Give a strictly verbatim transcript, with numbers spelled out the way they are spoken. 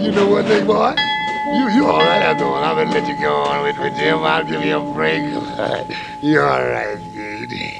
you know what, big boy? You you all right after all. I'm gonna let you go on with, with Jim. I'll give you a break. You all right, dude.